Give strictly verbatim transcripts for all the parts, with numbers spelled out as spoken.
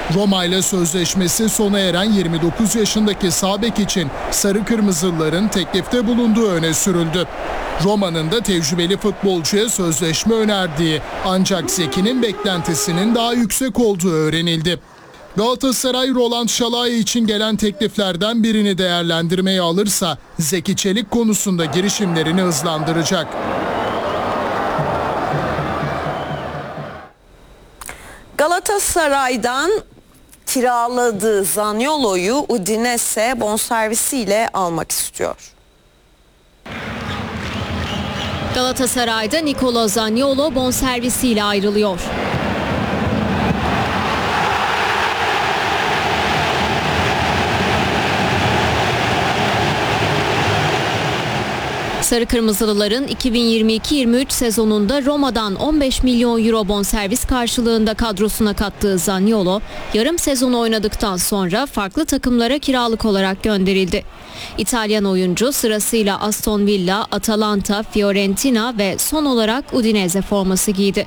Roma ile sözleşmesi sona eren yirmi dokuz yaşındaki sağ bek için sarı kırmızılıların teklifte bulunduğu öne sürüldü. Roma'nın da tecrübeli futbolcuya sözleşme önerdiği, ancak Zeki'nin beklentisinin daha yüksek olduğu öğrenildi. Galatasaray Roland Şalai için gelen tekliflerden birini değerlendirmeye alırsa Zeki Çelik konusunda girişimlerini hızlandıracak. Galatasaray'dan kiraladığı Zaniolo'yu Udinese bonservisiyle almak istiyor. Galatasaray'da Nicolo Zaniolo bonservisiyle ayrılıyor. Sarı Kırmızılıların iki bin yirmi iki yirmi üç sezonunda Roma'dan on beş milyon euro bonservis karşılığında kadrosuna kattığı Zaniolo, yarım sezonu oynadıktan sonra farklı takımlara kiralık olarak gönderildi. İtalyan oyuncu sırasıyla Aston Villa, Atalanta, Fiorentina ve son olarak Udinese forması giydi.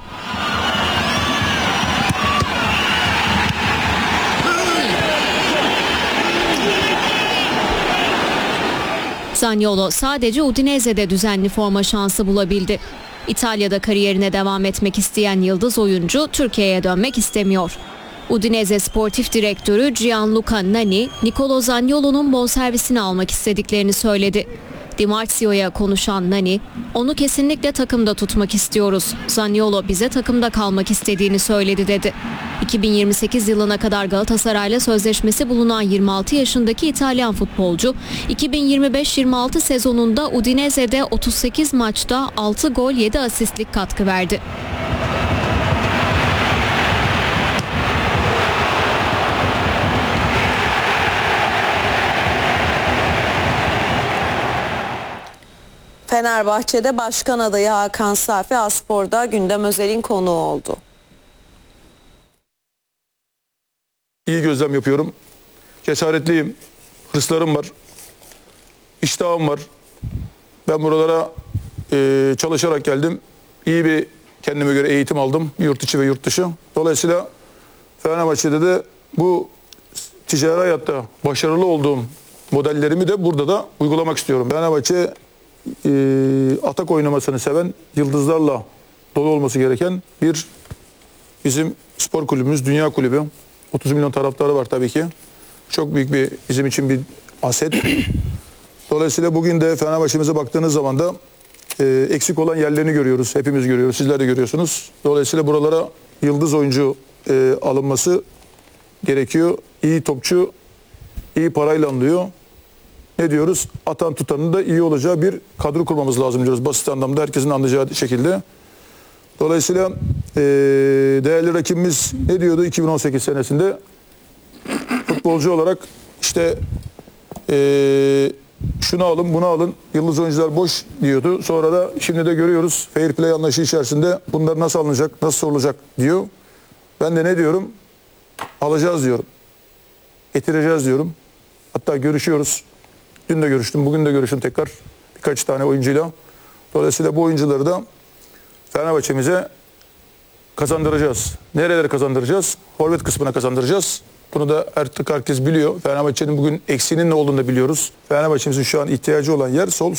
Zaniolo sadece Udinese'de düzenli forma şansı bulabildi. İtalya'da kariyerine devam etmek isteyen yıldız oyuncu Türkiye'ye dönmek istemiyor. Udinese Sportif Direktörü Gianluca Nani, Nicolo Zaniolo'nun bonservisini almak istediklerini söyledi. Di Marzio'ya konuşan Nani, "Onu kesinlikle takımda tutmak istiyoruz. Zaniolo bize takımda kalmak istediğini söyledi" dedi. iki bin yirmi sekiz yılına kadar Galatasaray'la sözleşmesi bulunan yirmi altı yaşındaki İtalyan futbolcu, iki bin yirmi beş yirmi altı sezonunda Udinese'de otuz sekiz maçta altı gol yedi asistlik katkı verdi. Fenerbahçe'de başkan adayı Hakan Safi Aspor'da Gündem Özel'in konuğu oldu. İyi gözlem yapıyorum. Cesaretliyim. Hırslarım var. İştahım var. Ben buralara e, çalışarak geldim. İyi bir kendime göre eğitim aldım. Yurt içi ve yurt dışı. Dolayısıyla Fenerbahçe'de de bu ticari hayatta başarılı olduğum modellerimi de burada da uygulamak istiyorum. Fenerbahçe e, atak oynamasını seven, yıldızlarla dolu olması gereken bir bizim spor kulübümüz, dünya kulübü. otuz milyon taraftarı var tabii ki. Çok büyük bir bizim için bir aset. Dolayısıyla bugün de Fenerbahçe'mize baktığınız zaman da e, eksik olan yerlerini görüyoruz. Hepimiz görüyoruz. Sizler de görüyorsunuz. Dolayısıyla buralara yıldız oyuncu e, alınması gerekiyor. İyi topçu, iyi parayla alınıyor. Ne diyoruz? Atan tutanın da iyi olacağı bir kadro kurmamız lazım diyoruz. Basit anlamda herkesin anlayacağı şekilde. Dolayısıyla e, değerli rakibimiz ne diyordu iki bin on sekiz senesinde? Futbolcu olarak işte e, şunu alın bunu alın, yıldız oyuncular boş diyordu. Sonra da şimdi de görüyoruz fair play anlayışı içerisinde bunlar nasıl alınacak, nasıl sorulacak diyor. Ben de ne diyorum? Alacağız diyorum. Getireceğiz diyorum. Hatta görüşüyoruz. Dün de görüştüm, bugün de görüştüm tekrar birkaç tane oyuncuyla. Dolayısıyla bu oyuncuları da Fenerbahçe'mize kazandıracağız. Nerelere kazandıracağız? Forvet kısmına kazandıracağız. Bunu da artık herkes biliyor. Fenerbahçe'nin bugün eksiğinin ne olduğunu da biliyoruz. Fenerbahçe'mizin şu an ihtiyacı olan yer sol.